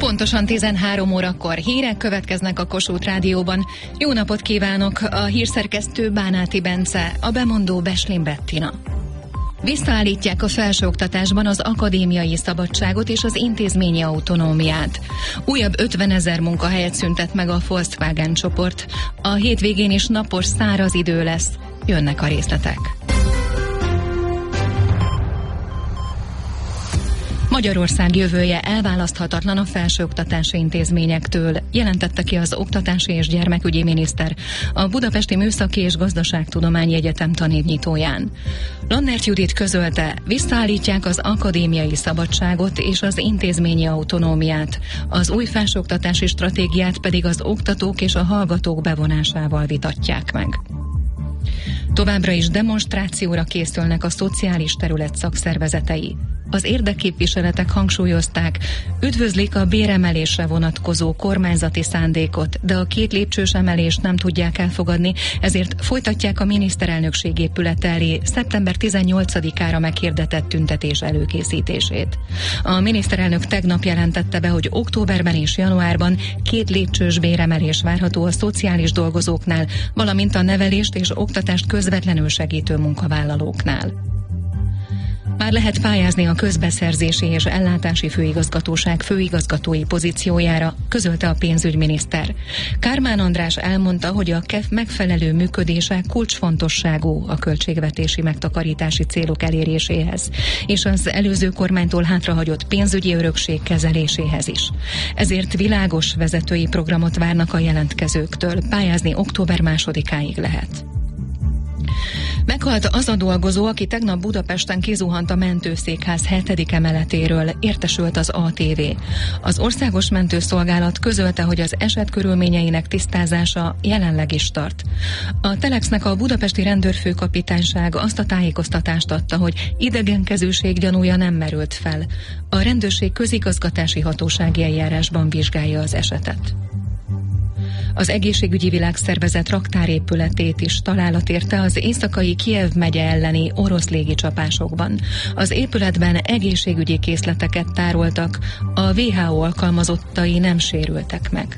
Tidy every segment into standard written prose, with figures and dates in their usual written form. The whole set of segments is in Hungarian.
Pontosan 13 órakor hírek következnek a Kossuth Rádióban. Jó napot kívánok! A hírszerkesztő Bánáti Bence, a bemondó Beslin Bettina. Visszaállítják a felsőoktatásban az akadémiai szabadságot és az intézményi autonómiát. Újabb 50 000 munkahelyet szüntet meg a Volkswagen csoport. A hétvégén is napos, száraz idő lesz. Jönnek a részletek. Magyarország jövője elválaszthatatlan a felsőoktatási intézményektől, jelentette ki az Oktatási és Gyermekügyi Miniszter a Budapesti Műszaki és Gazdaságtudományi Egyetem tanévnyitóján. Lannert Judit közölte, visszaállítják az akadémiai szabadságot és az intézményi autonómiát, az új felsőoktatási stratégiát pedig az oktatók és a hallgatók bevonásával vitatják meg. Továbbra is demonstrációra készülnek a szociális terület szakszervezetei. Az érdekképviseletek hangsúlyozták, üdvözlik a béremelésre vonatkozó kormányzati szándékot, de a 2 lépcsős emelést nem tudják elfogadni, ezért folytatják a miniszterelnökség épülete elé szeptember 18-ára meghirdetett tüntetés előkészítését. A miniszterelnök tegnap jelentette be, hogy októberben és januárban 2 lépcsős béremelés várható a szociális dolgozóknál, valamint a nevelést és oktatást közvetlenül segítő munkavállalóknál. Már lehet pályázni a közbeszerzési és ellátási főigazgatóság főigazgatói pozíciójára, közölte a pénzügyminiszter. Kármán András elmondta, hogy a KEF megfelelő működése kulcsfontosságú a költségvetési megtakarítási célok eléréséhez, és az előző kormánytól hátrahagyott pénzügyi örökség kezeléséhez is. Ezért világos vezetői programot várnak a jelentkezőktől, pályázni október 2-áig lehet. Meghalt az a dolgozó, aki tegnap Budapesten kizuhant a mentőszékház 7. emeletéről, értesült az ATV. Az Országos Mentőszolgálat közölte, hogy az eset körülményeinek tisztázása jelenleg is tart. A Telexnek a budapesti rendőrfőkapitányság azt a tájékoztatást adta, hogy idegenkezűség gyanúja nem merült fel. A rendőrség közigazgatási hatósági eljárásban vizsgálja az esetet. Az Egészségügyi Világszervezet raktárépületét is találat érte az éjszakai Kijev megye elleni orosz légicsapásokban. Az épületben egészségügyi készleteket tároltak, a WHO alkalmazottai nem sérültek meg.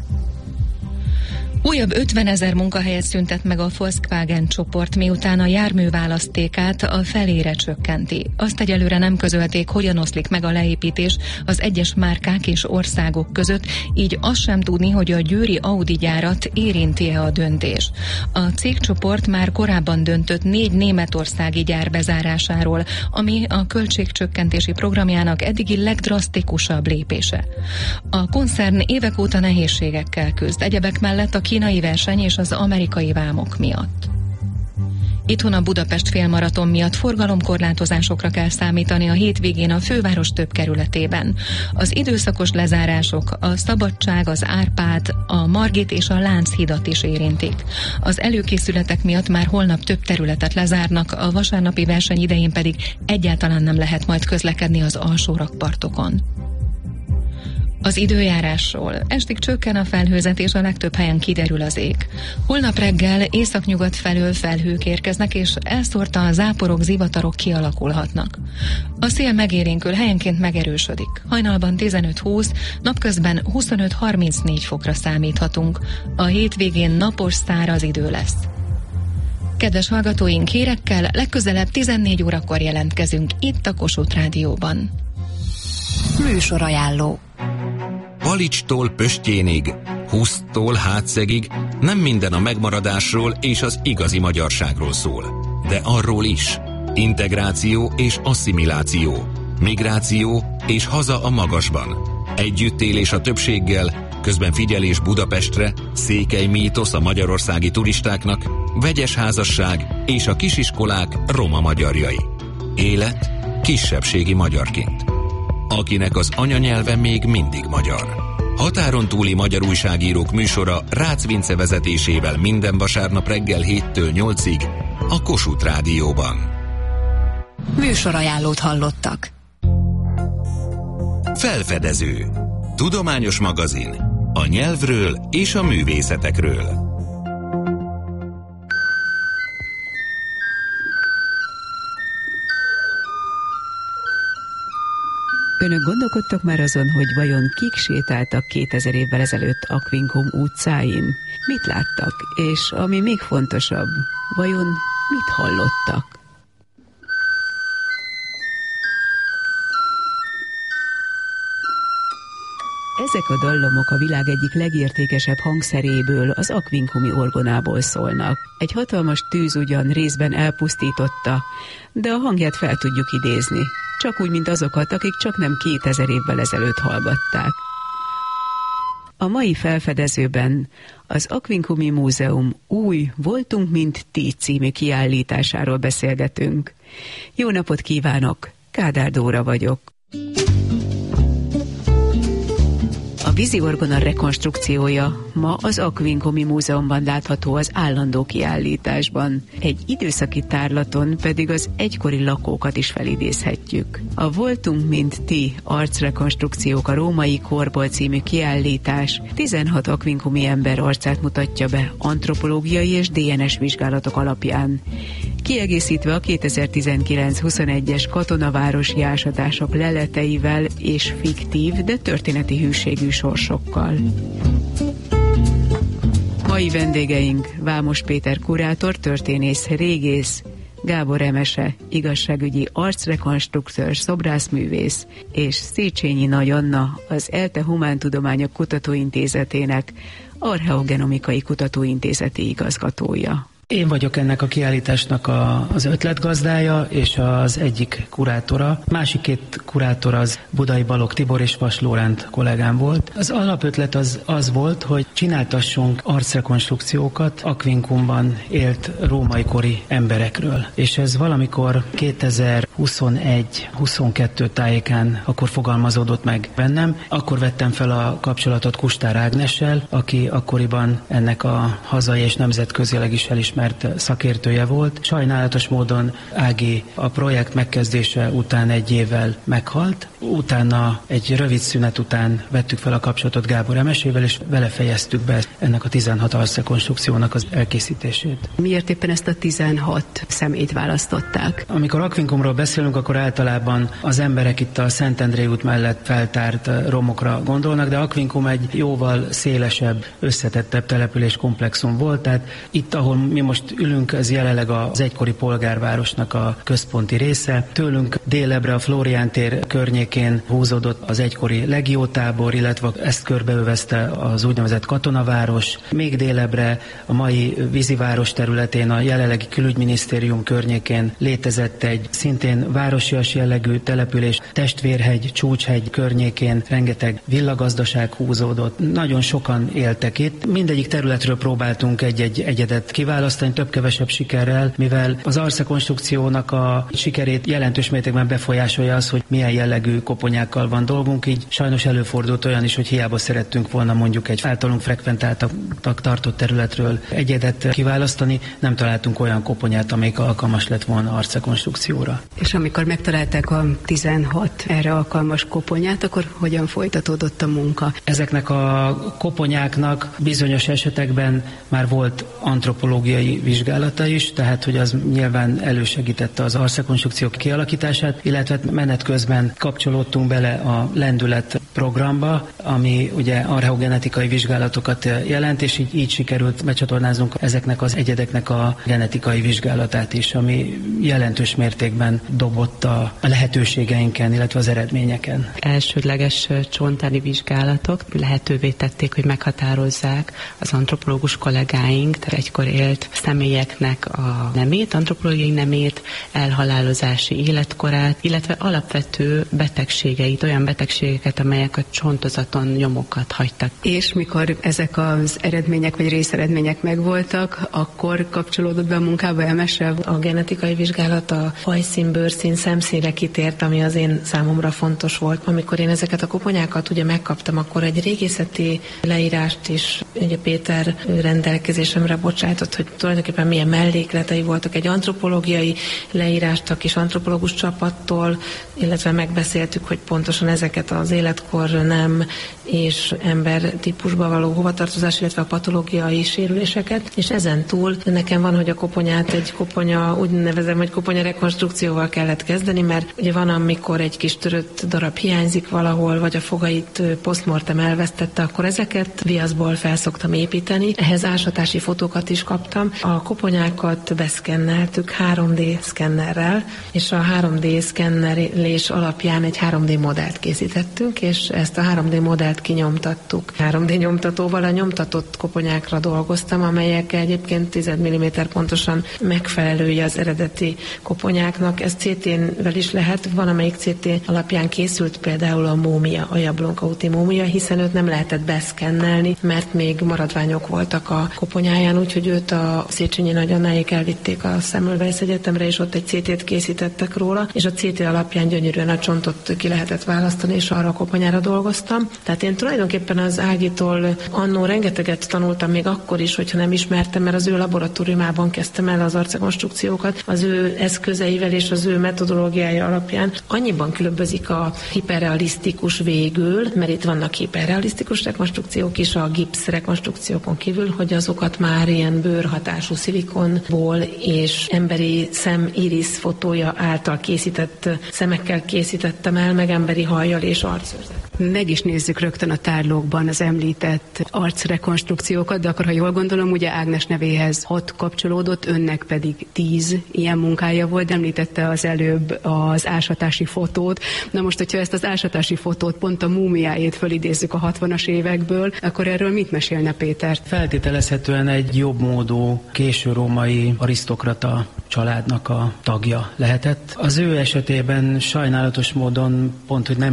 Újabb 50 000 munkahelyet szüntet meg a Volkswagen csoport, miután a járműválasztékát a felére csökkenti. Azt egyelőre nem közölték, hogyan oszlik meg a leépítés az egyes márkák és országok között, így azt sem tudni, hogy a győri Audi gyárat érinti-e a döntés. A cégcsoport már korábban döntött 4 németországi gyár bezárásáról, ami a költségcsökkentési programjának eddigi legdrasztikusabb lépése. A koncern évek óta nehézségekkel küzd, egyebek mellett a kínai verseny és az amerikai vámok miatt. Itthon a Budapest félmaraton miatt forgalomkorlátozásokra kell számítani a hétvégén a főváros több kerületében. Az időszakos lezárások a Szabadság, az Árpád, a Margit és a Lánchidat is érintik. Az előkészületek miatt már holnap több területet lezárnak, a vasárnapi verseny idején pedig egyáltalán nem lehet majd közlekedni az alsó rakpartokon. Az időjárásról. Estig csökken a felhőzet, és a legtöbb helyen kiderül az ég. Holnap reggel északnyugat felől felhők érkeznek, és elszórtan záporok, zivatarok kialakulhatnak. A szél megélénkül, helyenként megerősödik. Hajnalban 15-20, napközben 25-34 fokra számíthatunk. A hétvégén napos, száraz idő lesz. Kedves hallgatóink, hírekkel legközelebb 14 órakor jelentkezünk itt a Kossuth Rádióban. Műsorajánló. Palicstól Pöstjénig, Huszttól Hátszegig nem minden a megmaradásról és az igazi magyarságról szól. De arról is. Integráció és asszimiláció, migráció és haza a magasban. Együttélés a többséggel, közben figyelés Budapestre, székely mítosz a magyarországi turistáknak, vegyes házasság és a kisiskolák roma magyarjai. Élet kisebbségi magyarként. Akinek az anyanyelve még mindig magyar. Határon túli magyar újságírók műsora Rácz Vince vezetésével minden vasárnap reggel 7-től 8-ig a Kossuth Rádióban. Műsorajánlót hallottak. Felfedező. Tudományos magazin. A nyelvről és a művészetekről. Önök gondolkodtak már azon, hogy vajon kik sétáltak 2000 évvel ezelőtt Aquincum utcáin? Mit láttak? És ami még fontosabb, vajon mit hallottak? Ezek a dallamok a világ egyik legértékesebb hangszeréből, az aquincumi orgonából szólnak. Egy hatalmas tűz ugyan részben elpusztította, de a hangját fel tudjuk idézni, csak úgy, mint azokat, akik csak nem 2000 évvel ezelőtt hallgatták. A mai felfedezőben az Aquincumi Múzeum új Voltunk, mint ti című kiállításáról beszélgetünk. Jó napot kívánok, Kádár Dóra vagyok. A vízi orgona rekonstrukciója ma az Aquincumi Múzeumban látható az állandó kiállításban. Egy időszaki tárlaton pedig az egykori lakókat is felidézhetjük. A Voltunk, mint ti arcrekonstrukciók a római korból című kiállítás 16 aquincumi ember arcát mutatja be antropológiai és DNS vizsgálatok alapján, kiegészítve a 2019-21-es katonavárosi ásatások leleteivel és fiktív, de történeti hűségű sorsokkal. Mai vendégeink Vámos Péter kurátor, történész, régész, Gábor Emese, igazságügyi arcrekonstruktőr, szobrászművész, és Széchenyi Nagy Anna, az ELTE Humántudományok Kutatóintézetének Archeogenomikai Kutatóintézeti igazgatója. Én vagyok ennek a kiállításnak az ötletgazdája és az egyik kurátora. Másik két kurátor az Budai Balogh Tibor és Vas Lóránt kollégám volt. Az alapötlet az volt, hogy csináltassunk arcrekonstrukciókat Aquincumban élt római kori emberekről. És ez valamikor 2021-22 tájékán akkor fogalmazódott meg bennem. Akkor vettem fel a kapcsolatot Kustár Ágnessel, aki akkoriban ennek a hazai és nemzetközileg is elismert szakértője volt. Sajnálatos módon Ági a projekt megkezdése után 1 évvel meghalt. Utána egy rövid szünet után vettük fel a kapcsolatot Gábor Emesével, és vele fejeztük be ennek a 16 arcrekonstrukciónak az elkészítését. Miért éppen ezt a 16 személyt választották? Amikor Aquincumról beszélünk, akkor általában az emberek itt a Szentendrei út mellett feltárt romokra gondolnak, de Aquincum egy jóval szélesebb, összetettebb településkomplexum volt, tehát itt, ahol mi most ülünk, ez jelenleg az egykori polgárvárosnak a központi része. Tőlünk délebbre a Flórián tér környékén húzódott az egykori legiótábor, illetve ezt körbeövezte az úgynevezett katonaváros. Még délebbre a mai víziváros területén, a jelenlegi külügyminisztérium környékén létezett egy szintén városias jellegű település, Testvérhegy, Csúcshegy környékén rengeteg villagazdaság húzódott. Nagyon sokan éltek itt. Mindegyik területről próbáltunk egy egyedet kiválasztani, több-kevesebb sikerrel, mivel az arcrekonstrukciónak a sikerét jelentős mértékben befolyásolja az, hogy milyen jellegű koponyákkal van dolgunk, így sajnos előfordult olyan is, hogy hiába szerettünk volna mondjuk egy általunk frekventáltak tartott területről egyedet kiválasztani, nem találtunk olyan koponyát, amelyik alkalmas lett volna arcrekonstrukcióra. És amikor megtalálták a 16 erre alkalmas koponyát, akkor hogyan folytatódott a munka? Ezeknek a koponyáknak bizonyos esetekben már volt antropológiai vizsgálata is, tehát hogy az nyilván elősegítette az arcrekonstrukciók kialakítását, illetve menet közben kapcsolódtunk bele a Lendület programba, ami ugye archeogenetikai vizsgálatokat jelent, és így sikerült becsatornáznunk ezeknek az egyedeknek a genetikai vizsgálatát is, ami jelentős mértékben dobott a lehetőségeinken, illetve az eredményeken. Elsődleges csontári vizsgálatok lehetővé tették, hogy meghatározzák az antropológus kollégáink, tehát egykor élt személyeknek a nemét, antropológiai nemét, elhalálozási életkorát, illetve alapvető betegségeit, olyan betegségeket, amelyek a csontozaton nyomokat hagytak. És mikor ezek az eredmények vagy részeredmények megvoltak, akkor kapcsolódott be a munkába Emese? A genetikai vizsgálat a fajszín, bőrszín, szemszínre kitért, ami az én számomra fontos volt. Amikor én ezeket a koponyákat ugye megkaptam, akkor egy régészeti leírást is ugye Péter rendelkezésemre bocsájtott, hogy tulajdonképpen milyen mellékletei voltak. Egy antropológiai leírást a kis antropológus csapattól, illetve megbeszéltük, hogy pontosan ezeket az életkor, nem és ember típusba való hovatartozás, illetve a patológiai sérüléseket, és ezen túl nekem van, hogy a koponyát egy koponya, úgy nevezem, hogy koponya rekonstrukcióval kellett kezdeni, mert ugye van, amikor egy kis törött darab hiányzik valahol, vagy a fogait posztmortem elvesztette, akkor ezeket viaszból felszoktam építeni. Ehhez ásatási fotókat is kaptam. A koponyákat beszkenneltük 3D szkennerrel, és a 3D szkennelés alapján egy 3D modellt készítettünk, és ezt a 3D modellt kinyomtattuk. 3D nyomtatóval a nyomtatott koponyákra dolgoztam, amelyek egyébként 10 mm pontosan megfelelői az eredeti koponyáknak. Ez CT-vel is lehet, van amelyik CT alapján készült például a múmia, a Jablonka úti múmia, hiszen őt nem lehetett beszkennelni, mert még maradványok voltak a koponyáján, úgyhogy őt a Széchenyi nagyannáik elvitték a Semmelweis Egyetemre, és ott egy CT-t készítettek róla, és a CT alapján gyönyörűen a csontot ki lehetett választani, és arra a koponyára dolgoztam. Tehát én tulajdonképpen az Ágitól annó rengeteget tanultam még akkor is, hogyha nem ismertem, mert az ő laboratóriumában kezdtem el az arcrekonstrukciókat, az ő eszközeivel és az ő metodológiája alapján. Annyiban különbözik a hiperrealisztikus végül, mert itt vannak hiperrealisztikus rekonstrukciók is a gipsz rekonstrukciókon kívül, hogy azokat már ilyen bőrhatású szilikonból és emberi szem iris fotója által készített szemekkel készítettem el, meg emberi hajjal és arcőrzet. Meg is nézzük rögtön a tárlókban az említett arcrekonstrukciókat, de akkor, ha jól gondolom, ugye Ágnes nevéhez 6 kapcsolódott, önnek pedig 10 ilyen munkája volt, említette az előbb az ásatási fotót. Na most, hogyha ezt az ásatási fotót pont a múmiájét fölidézzük a 60-as évekből, akkor erről mit mesélne Péter? Feltételezhetően egy jobbmódú, késő római arisztokrata családnak a tagja lehetett. Az ő esetében sajnálatos módon pont, hogy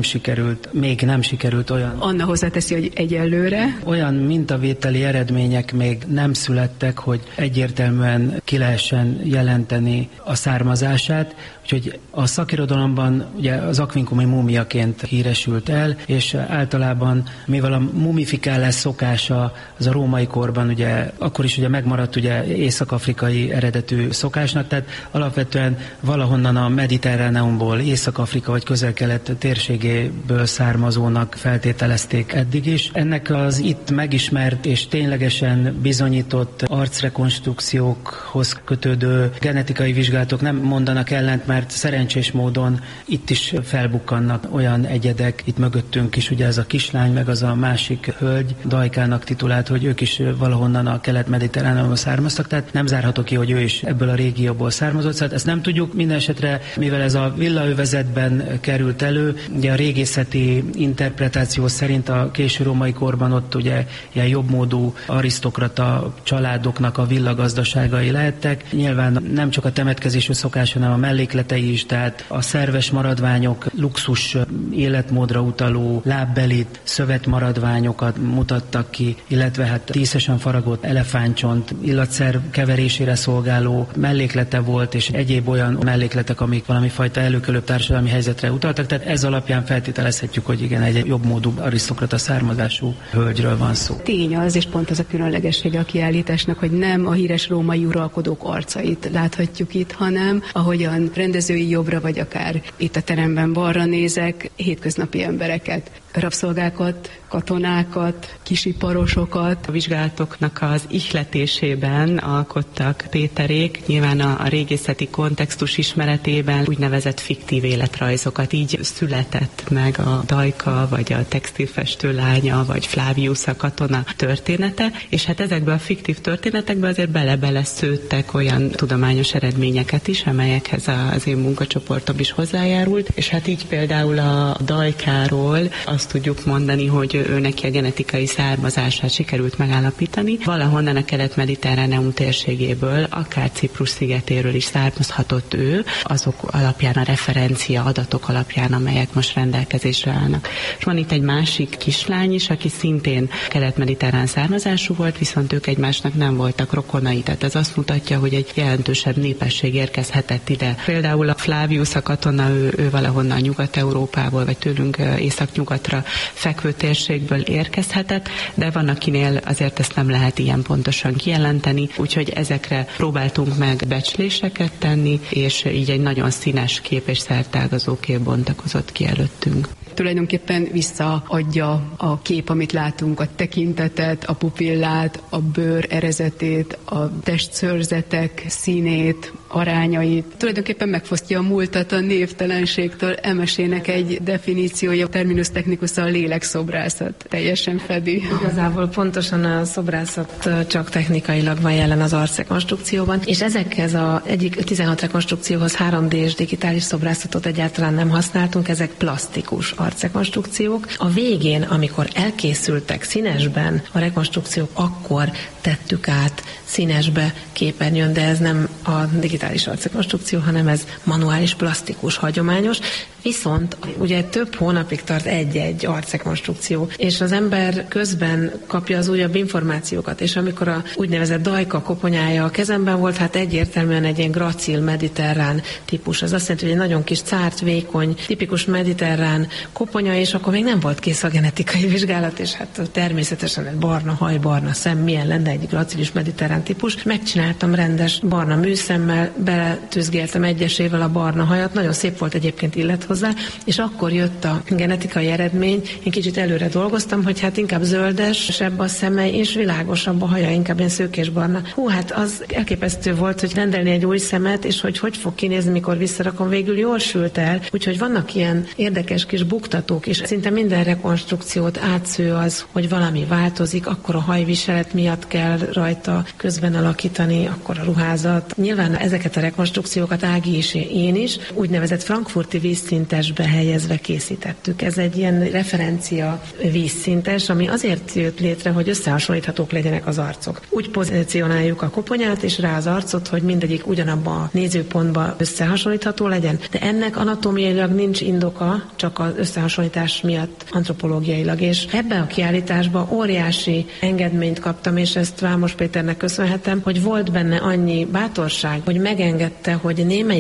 még nem sikerült olyan... Anna hozzáteszi, hogy egyelőre. Olyan mintavételi eredmények még nem születtek, hogy egyértelműen ki lehessen jelenteni a származását, úgyhogy a szakirodalomban ugye az aquincumi múmiaként híresült el, és általában, mivel a mumifikálás szokása az a római korban ugye akkor is ugye megmaradt ugye észak-afrikai eredetű szokásnak, tehát alapvetően valahonnan a Mediterráneumból, Észak-Afrika vagy Közel-Kelet térségéből származónak feltételezték eddig is. Ennek az itt megismert és ténylegesen bizonyított arcrekonstrukciókhoz kötődő genetikai vizsgálatok nem mondanak ellent, mert szerencsés módon itt is felbukkannak olyan egyedek, itt mögöttünk is ugye ez a kislány, meg az a másik hölgy, Dajkának titulált, hogy ők is valahonnan a kelet-mediterráneumból származtak, tehát nem zárható ki, hogy ő is ebből a régióból származott, szóval ezt nem tudjuk, minden esetre, mivel ez a villaövezetben került elő, ugye a régészeti interpretáció szerint a késő római korban ott ugye ilyen jobbmódú arisztokrata családoknak a villagazdaságai lehettek. Nyilván nem csak a temetkezésű szokás, hanem a mellékletei is, tehát a szerves maradványok luxus életmódra utaló lábbelit, szövetmaradványokat mutattak ki, illetve hát díszesen faragott elefántcsont, illatszer keverésére szolgáló melléklete volt, és egyéb olyan mellékletek, amik valami fajta előkelőbb társadalmi helyzetre utaltak, tehát ez alapján feltételezhetjük, hogy igen, egy jobbmódú arisztokrata származású hölgyről van szó. Tény az, és pont az a különlegessége a kiállításnak, hogy nem a híres római uralkodók arcait láthatjuk itt, hanem ahogyan rendezői jobbra, vagy akár itt a teremben balra nézek, hétköznapi embereket, rabszolgákat, katonákat, kisiparosokat. A vizsgálatoknak az ihletésében alkottak Péterék, nyilván a régészeti kontextus ismeretében úgynevezett fiktív életrajzokat. Így született meg a Dajka, vagy a textilfestő lánya, vagy Flavius a katona története, és hát ezekben a fiktív történetekben azért bele-bele szőttek olyan tudományos eredményeket is, amelyekhez az én munkacsoportom is hozzájárult, és hát így például a Dajkáról azt tudjuk mondani, hogy ő neki a genetikai származását sikerült megállapítani. Valahonnan a kelet-mediterráneum térségéből, akár Ciprus szigetéről is származhatott ő, azok alapján, a referencia adatok alapján, amelyek most rendelkezésre állnak. És van itt egy másik kislány is, aki szintén kelet-mediterrán származású volt, viszont ők egymásnak nem voltak rokonai. Tehát ez azt mutatja, hogy egy jelentősebb népesség érkezhetett ide. Például a Flavius a katona, ő valahonnan Nyugat-Európából, vagy tőlünk északnyugatra fekvő térségből érkezhetett, de van akinél azért ezt nem lehet ilyen pontosan kijelenteni, tenni, úgyhogy ezekre próbáltunk meg becsléseket tenni, és így egy nagyon színes kép és szertágazó kép bontakozott ki előttünk. Tulajdonképpen visszaadja a kép, amit látunk, a tekintetet, a pupillát, a bőr erezetét, a testszőrzetek színét, arányait. Tulajdonképpen megfosztja a múltat a névtelenségtől. Emesének egy definíciója, terminus technicus a lélekszobrászat teljesen fedi. Igazából pontosan a szobrászat csak technikailag van jelen az arcrekonstrukcióban, és ezekhez egyik 16 rekonstrukcióhoz 3D-s digitális szobrászatot egyáltalán nem használtunk, ezek plastikus arcrekonstrukciók. A végén, amikor elkészültek színesben a rekonstrukciók, akkor tettük át színesbe képernyőn, de ez nem a digitális arcrekonstrukció, hanem ez manuális, plastikus, hagyományos. Viszont ugye több hónapig tart egy-egy arcrekonstrukció, és az ember közben kapja az újabb információkat, és amikor a úgynevezett dajka koponyája a kezemben volt, hát egyértelműen egy ilyen gracil mediterrán típus. Az azt jelenti, hogy egy nagyon kis cárt, vékony, tipikus mediterrán koponya, és akkor még nem volt kész a genetikai vizsgálat, és hát természetesen egy barna haj, barna szem, milyen lenne egy gracilis mediterrán típus. Megcsináltam rendes barna műszemmel, beletűzgéltem egyesével a barna hajat, nagyon szép volt egyébként illet hozzá, és akkor jött a genetikai eredmény. Én kicsit előre dolgoztam, hogy hát inkább zöldesebb a szeme, és világosabb a haja, inkább ilyen szőkésbarna. Hát az elképesztő volt, hogy rendelni egy új szemet, és hogy fog kinézni, mikor visszarakom, végül jól sült el. Úgyhogy vannak ilyen érdekes kis buktatók, és szinte minden rekonstrukciót átsző az, hogy valami változik, akkor a hajviselet miatt kell rajta közben alakítani, akkor a ruházat. Nyilván ezeket a rekonstrukciókat Ági és én is úgynevezett frankfurti vízszintesbe helyezve készítettük. Ez egy ilyen referencia vízszintes, ami azért jött létre, hogy összehasonlíthatók legyenek az arcok. Úgy pozícionáljuk a koponyát és rá az arcot, hogy mindegyik ugyanabban a nézőpontban összehasonlítható legyen, de ennek anatómiailag nincs indoka, csak az összehasonlítás miatt antropológiailag. És ebben a kiállításban óriási engedményt kaptam, és ezt Vámos Péternek köszönhetem, hogy volt benne annyi bátorság, hogy megengedte, hogy némelyik